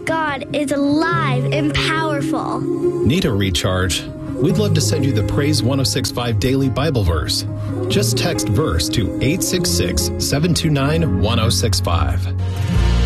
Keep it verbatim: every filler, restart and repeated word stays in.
God is alive and powerful. Need a recharge? We'd love to send you the Praise one oh six point five Daily Bible Verse. Just text verse to eight six six, seven two nine, one oh six five.